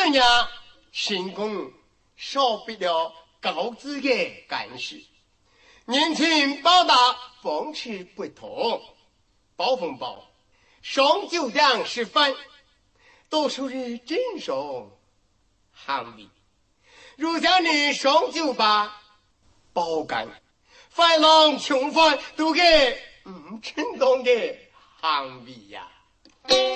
这样成功少不了高知的干事。年轻报答风趣不同，包风包上酒量时分，都属于正常行为。如像你上酒吧包干饭郎穷饭都给称当的行为呀。